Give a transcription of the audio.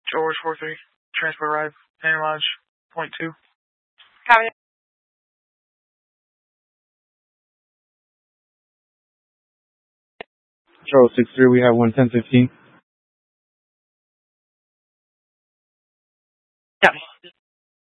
George 43, transport ride, Penny Lodge, point 2. Copy. Charles 63, we have 11015.